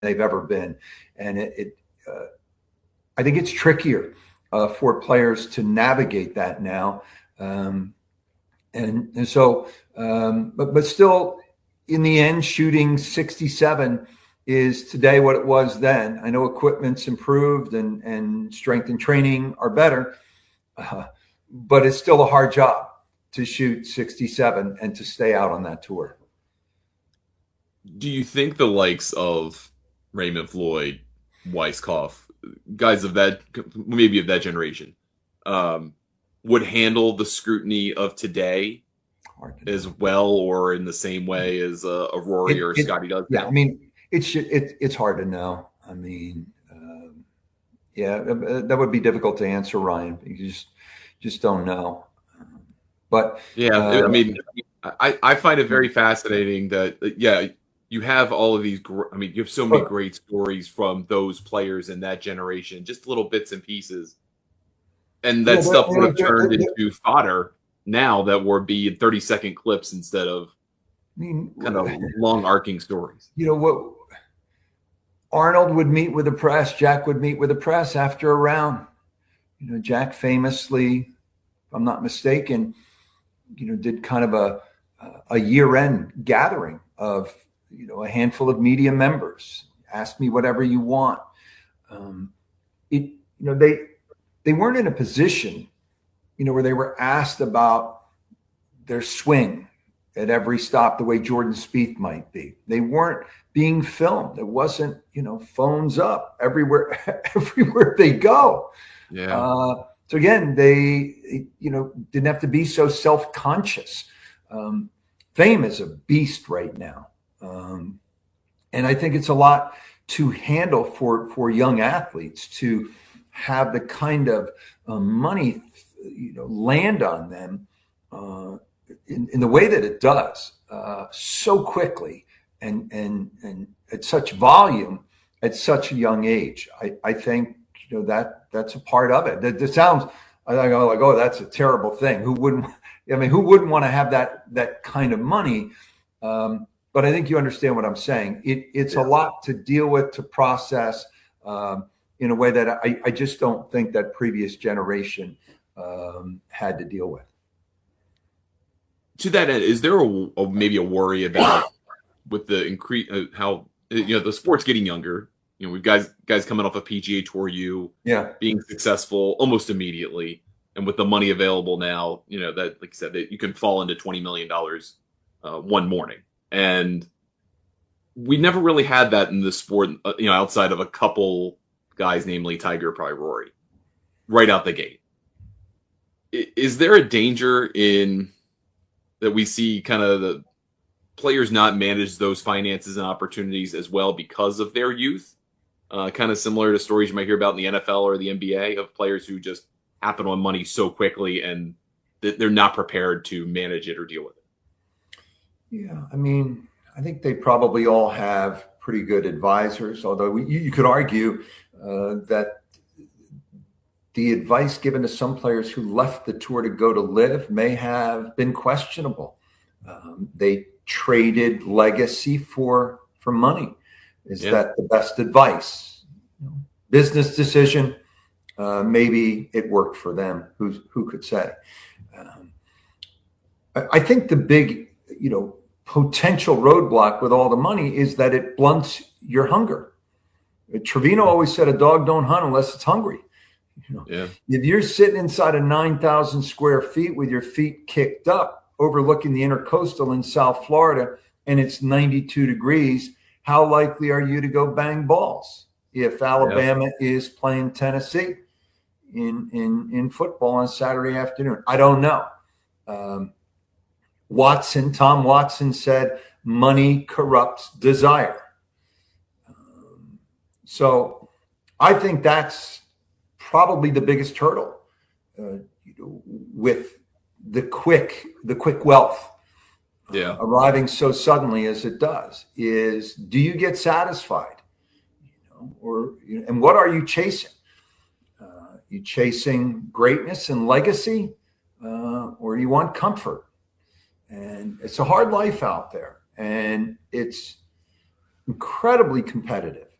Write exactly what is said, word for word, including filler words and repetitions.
they've ever been. And it, it uh, I think it's trickier uh, for players to navigate that now. Um, and, and so, um, but, but still, in the end, shooting sixty-seven is today what it was then. I know equipment's improved and, and strength and training are better, uh, but it's still a hard job to shoot sixty-seven and to stay out on that tour. Do you think the likes of Raymond Floyd, Weiskopf, guys of that, maybe of that generation, um, would handle the scrutiny of today as well, or in the same way as uh, a Rory it, or a it, Scotty does yeah, now? I mean, it's it, it's hard to know. I mean, um, yeah, that would be difficult to answer, Ryan. You just just don't know. But Yeah, uh, I mean, I, I find it very fascinating that, yeah, you have all of these, I mean, you have so many great stories from those players in that generation, just little bits and pieces. And that yeah, stuff would they're, have they're, turned they're, into fodder now that would be thirty second clips instead of I mean, kind of long arcing stories. You know what? Arnold would meet with the press. Jack would meet with the press after a round. You know, Jack famously, if I'm not mistaken, you know, did kind of a a year-end gathering of, you know, a handful of media members. Ask me whatever you want. Um, it, you know, they they weren't in a position, you know, where they were asked about their swing at every stop the way Jordan Spieth might be. They weren't being filmed. It wasn't, you know, phones up everywhere, everywhere they go. Yeah. Uh, so again, they, you know, didn't have to be so self-conscious. Um, fame is a beast right now. Um, and I think it's a lot to handle for, for young athletes to have the kind of uh, money, you know, land on them uh, in, in the way that it does uh, so quickly and, and, and at such volume at such a young age. I, I think, you know, that that's a part of it. That, that sounds, I go like, oh, that's a terrible thing. Who wouldn't, I mean, who wouldn't want to have that, that kind of money? Um, but I think you understand what I'm saying. It, it's yeah. a lot to deal with, to process um, in a way that I, I just don't think that previous generation um, had to deal with. To that end, is there a, a maybe a worry about with the increase uh, how you know the sport's getting younger? You know, we've guys guys coming off a P G A Tour U, yeah, being successful almost immediately, and with the money available now, you know that, like I said, that you can fall into twenty million dollars uh, one morning, and we never really had that in the sport. Uh, you know, outside of a couple guys, namely Tiger, probably Rory, right out the gate. I, is there a danger in that we see kind of the players not manage those finances and opportunities as well because of their youth? Uh, kind of similar to stories you might hear about in the N F L or the N B A of players who just happen on money so quickly and th- they're not prepared to manage it or deal with it. Yeah, I mean, I think they probably all have pretty good advisors, although we, you, you could argue uh, that the advice given to some players who left the tour to go to live may have been questionable. Um, they traded legacy for for money. Is yeah. that the best advice? Business decision. Uh, maybe it worked for them. Who's who could say? Um, I, I think the big, you know, potential roadblock with all the money is that it blunts your hunger. Trevino always said, "A dog don't hunt unless it's hungry." You know, yeah. If you're sitting inside of nine thousand square feet with your feet kicked up, overlooking the intercoastal in South Florida, and it's ninety-two degrees, how likely are you to go bang balls if Alabama yeah. is playing Tennessee in, in, in football on Saturday afternoon? I don't know. Um, Watson, Tom Watson said, money corrupts desire. Um, so I think that's probably the biggest hurdle uh, you know, with the quick, the quick wealth yeah. uh, arriving so suddenly as it does. Is do you get satisfied, you know, or you know, and what are you chasing? Uh, you chasing greatness and legacy, uh, or do you want comfort? And it's a hard life out there, and it's incredibly competitive.